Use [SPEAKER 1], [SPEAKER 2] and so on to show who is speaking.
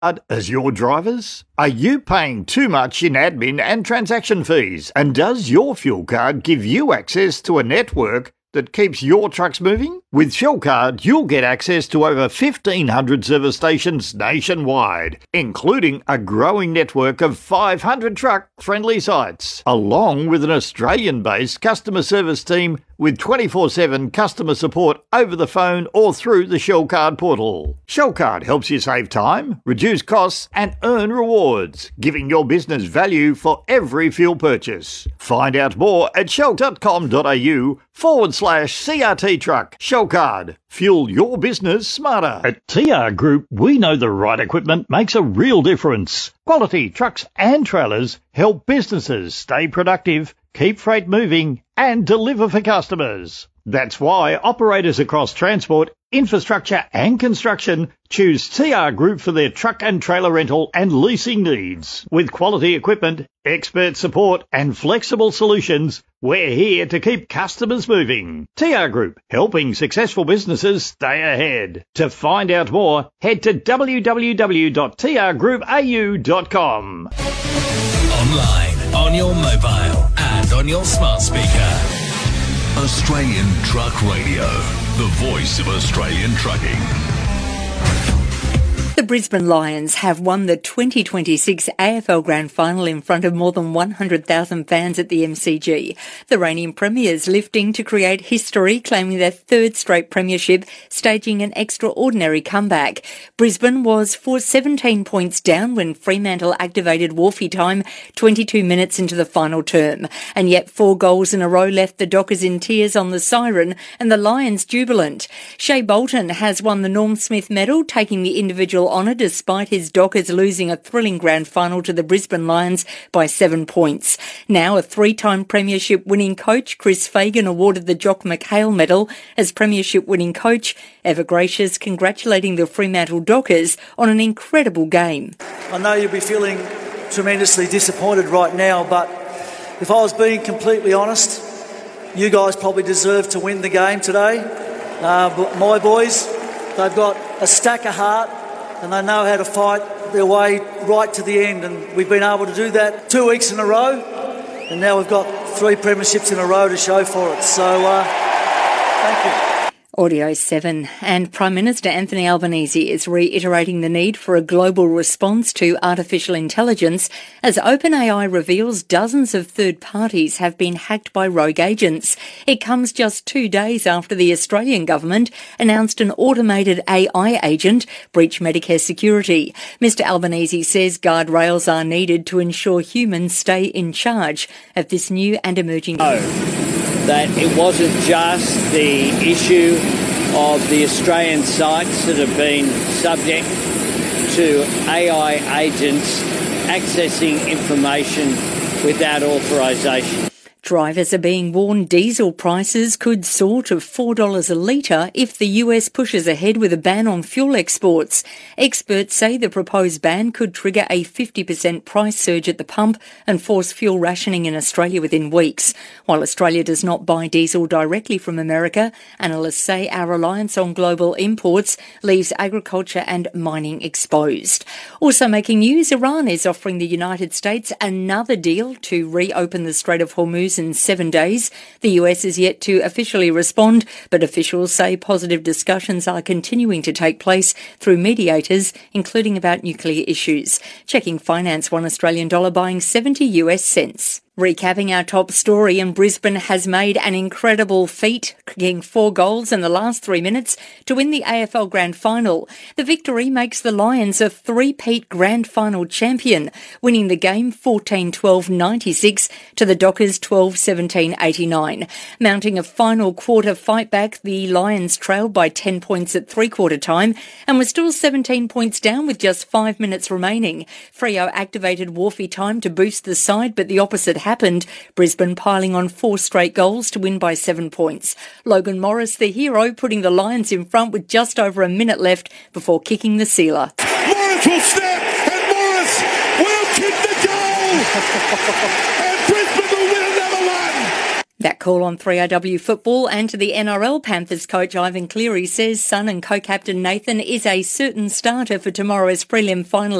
[SPEAKER 1] as your drivers? Are you paying too much in admin and transaction fees? And does your fuel card give you access to a network that keeps your trucks moving? With Shell Card, you'll get access to over 1,500 service stations nationwide, including a growing network of 500 truck-friendly sites, along with an Australian-based customer service team with 24/7 customer support over the phone or through the Shell Card portal. Shell Card helps you save time, reduce costs and earn rewards, giving your business value for every fuel purchase. Find out more at shell.com.au/CRT truck. Shell Card. Fuel your business smarter. At TR Group, we know the right equipment makes a real difference. Quality trucks and trailers help businesses stay productive, keep freight moving and deliver for customers. That's why operators across transport, infrastructure and construction choose TR Group for their truck and trailer rental and leasing needs. With quality equipment, expert support and flexible solutions, we're here to keep customers moving. TR Group, helping successful businesses stay ahead. To find out more, head to www.trgroupau.com.
[SPEAKER 2] Online, on your mobile and on your smart speaker. Australian Truck Radio, the voice of Australian trucking.
[SPEAKER 3] The Brisbane Lions have won the 2026 AFL Grand Final in front of more than 100,000 fans at the MCG. The reigning premiers lifting to create history, claiming their third straight premiership, staging an extraordinary comeback. Brisbane was for 17 points down when Fremantle activated Wolfie time 22 minutes into the final term. And yet 4 goals in a row left the Dockers in tears on the siren and the Lions jubilant. Shea Bolton has won the Norm Smith medal, taking the individual honour despite his Dockers losing a thrilling grand final to the Brisbane Lions by 7 points. Now a 3-time premiership winning coach, Chris Fagan, awarded the Jock McHale medal as premiership winning coach. Ever gracious, congratulating the Fremantle Dockers on an incredible game.
[SPEAKER 4] I know you'll be feeling tremendously disappointed right now, but if I was being completely honest, you guys probably deserve to win the game today. But my boys, they've got a stack of heart and they know how to fight their way right to the end, and we've been able to do that 2 weeks in a row, and now we've got 3 premierships in a row to show for it. So thank you.
[SPEAKER 3] Audio 7. And Prime Minister Anthony Albanese is reiterating the need for a global response to artificial intelligence as OpenAI reveals dozens of third parties have been hacked by rogue agents. It comes just 2 days after the Australian government announced an automated AI agent breached Medicare security. Mr Albanese says guardrails are needed to ensure humans stay in charge of this new and emerging...
[SPEAKER 5] that it wasn't just the issue of the Australian sites that have been subject to AI agents accessing information without authorisation.
[SPEAKER 3] Drivers are being warned diesel prices could soar to $4 a litre if the US pushes ahead with a ban on fuel exports. Experts say the proposed ban could trigger a 50% price surge at the pump and force fuel rationing in Australia within weeks. While Australia does not buy diesel directly from America, analysts say our reliance on global imports leaves agriculture and mining exposed. Also making news, Iran is offering the United States another deal to reopen the Strait of Hormuz in 7 days. The US is yet to officially respond, but officials say positive discussions are continuing to take place through mediators, including about nuclear issues. Checking finance, $1 Australian dollar buying 70 US cents. Recapping our top story, and Brisbane has made an incredible feat, kicking 4 goals in the last 3 minutes to win the AFL Grand Final. The victory makes the Lions a 3-peat Grand Final champion, winning the game 14-12-96 to the Dockers 12-17-89. Mounting a final quarter fight back, the Lions trailed by 10 points at three-quarter time and were still 17 points down with just 5 minutes remaining. Freo activated Wolfie time to boost the side, but the opposite happened, Brisbane piling on 4 straight goals to win by 7 points. Logan Morris, the hero, putting the Lions in front with just over a minute left before kicking the sealer.
[SPEAKER 6] Morris will step, and Morris will kick the goal! And Brisbane will win another one!
[SPEAKER 3] That call on 3RW football and to the NRL. Panthers coach Ivan Cleary says son and co-captain Nathan is a certain starter for tomorrow's prelim final